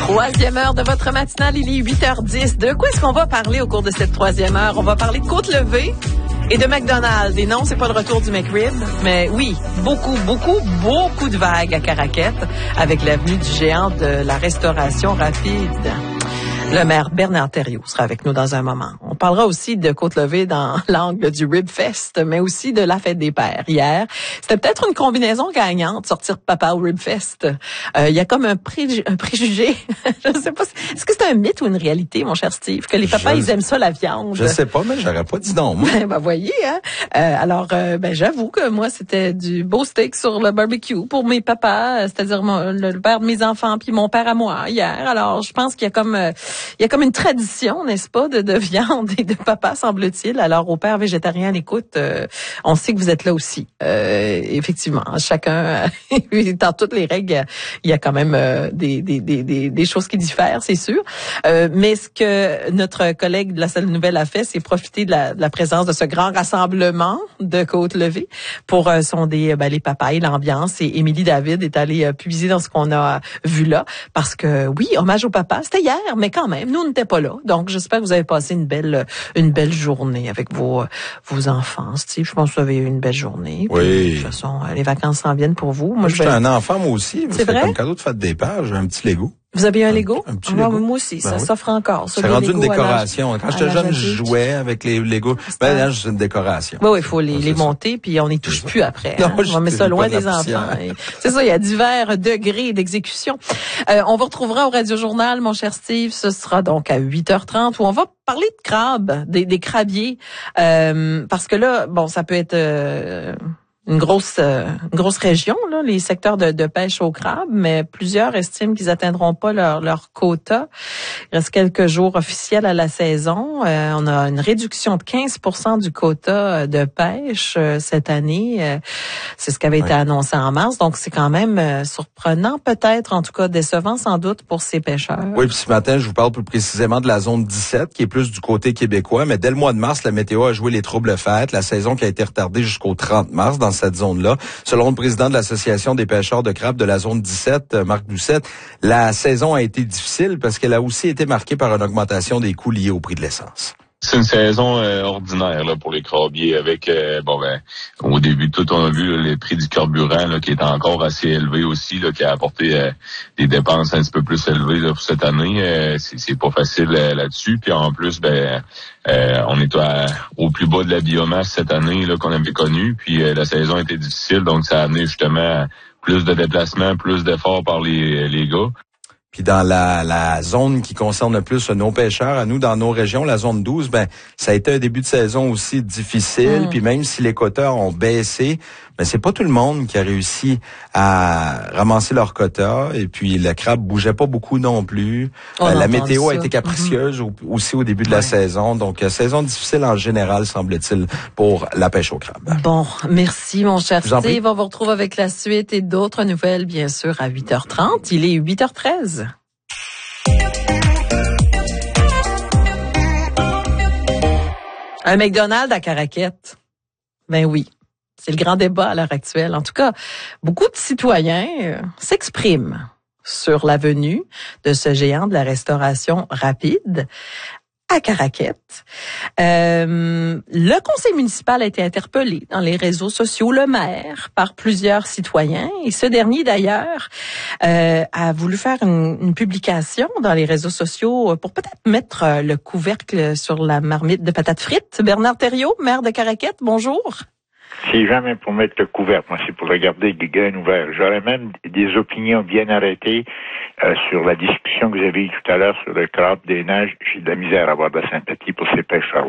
Troisième heure de votre matinale, il est 8h10. De quoi est-ce qu'on va parler au cours de cette troisième heure? On va parler de Côte-Levée et de McDonald's. Et non, c'est pas le retour du McRib, mais oui, beaucoup de vagues à Caraquette avec l'avenue du géant de la restauration rapide. Le maire Bernard Thériault sera avec nous dans un moment. On parlera aussi de Côte-Levée dans l'angle du Rib Fest, mais aussi de la fête des pères. Hier, c'était peut-être une combinaison gagnante, sortir papa au Rib Fest. Il y a comme un préjugé. Je ne sais pas, est-ce que c'est un mythe ou une réalité, mon cher Steve, que les papas, ils aiment ça, la viande? Je sais pas, mais j'aurais pas dit non, moi. Ben, voyez, hein. Alors, j'avoue que moi, c'était du beau steak sur le barbecue pour mes papas, c'est-à-dire le père de mes enfants, puis mon père à moi, hier. Alors, je pense qu'il y a comme une tradition, n'est-ce pas, de viande et de papa, semble-t-il. Alors, au père végétarien, écoute, on sait que vous êtes là aussi. Effectivement, chacun, dans toutes les règles, il y a quand même des choses qui diffèrent, c'est sûr. Mais ce que notre collègue de la Salle Nouvelle a fait, c'est profiter de la présence de ce grand rassemblement de Côte-Levée pour sonder les papas et l'ambiance. Et Émilie David est allée puiser dans ce qu'on a vu là. Parce que, oui, hommage au papa, c'était hier, mais quand même, nous, on n'était pas là. Donc, j'espère que vous avez passé une belle journée avec vos enfants. Steve, je pense que vous avez eu une belle journée. Oui. Puis, de toute façon, les vacances s'en viennent pour vous. Moi, J'étais un enfant, moi aussi. C'est vrai? Comme cadeau de fête des pères, j'ai un petit Lego. Vous avez un Lego? Un petit Lego. Moi aussi, ça s'offre encore. C'est rendu une décoration. Quand j'étais jeune, je jouais avec les Lego. Là, c'est une décoration. Oui, il faut les monter, puis on n'y touche plus après. Non, on met ça loin des enfants. C'est ça, il y a divers degrés d'exécution. On vous retrouvera au Radio-Journal, mon cher Steve. Ce sera donc à 8h30 où on va parler de crabes, des crabiers. Parce que là, bon, ça peut être... une grosse région, là, les secteurs de pêche au crabe, mais plusieurs estiment qu'ils atteindront pas leur quota. Il reste quelques jours officiels à la saison. On a une réduction de 15% du quota de pêche cette année. C'est ce qui avait été annoncé en mars. Donc, c'est quand même surprenant, peut-être, en tout cas décevant sans doute pour ces pêcheurs. Oui, puis ce matin, je vous parle plus précisément de la zone 17, qui est plus du côté québécois. Mais dès le mois de mars, la météo a joué les troubles fêtes. La saison qui a été retardée jusqu'au 30 mars dans cette zone-là. Selon le président de l'Association des pêcheurs de crabes de la zone 17, Marc Doucette, la saison a été difficile parce qu'elle a aussi été marquée par une augmentation des coûts liés au prix de l'essence. C'est une saison ordinaire là pour les crabiers avec au début de tout on a vu là, les prix du carburant là, qui est encore assez élevé aussi là, qui a apporté des dépenses un petit peu plus élevées là, pour cette année. C'est pas facile là-dessus. Puis en plus on est au plus bas de la biomasse cette année là qu'on avait connu. Puis la saison était difficile, donc ça a amené justement plus de déplacements, plus d'efforts par les gars. Puis dans la zone qui concerne le plus nos pêcheurs, à nous, dans nos régions, la zone 12, ça a été un début de saison aussi difficile. Puis même si les quotas ont baissé, c'est pas tout le monde qui a réussi à ramasser leurs quotas. Et puis le crabe bougeait pas beaucoup non plus. La météo a été capricieuse aussi au début de la saison. Donc, saison difficile en général, semble-t-il, pour la pêche au crabe. Bon, merci mon cher Steve. On vous retrouve avec la suite et d'autres nouvelles, bien sûr, à 8h30. Il est 8h13. Un McDonald's à Caraquette. Ben oui. C'est le grand débat à l'heure actuelle. En tout cas, beaucoup de citoyens s'expriment sur la venue de ce géant de la restauration rapide à Caraquette. Le conseil municipal a été interpellé dans les réseaux sociaux, le maire, par plusieurs citoyens. Et ce dernier, d'ailleurs, a voulu faire une publication dans les réseaux sociaux pour peut-être mettre le couvercle sur la marmite de patates frites. Bernard Thériault, maire de Caraquette, bonjour. C'est jamais pour mettre le couvercle, moi c'est pour regarder les gains ouverts. J'aurais même des opinions bien arrêtées sur la discussion que vous avez eue tout à l'heure sur le crabe des neiges. J'ai de la misère à avoir de la sympathie pour ces pêcheurs.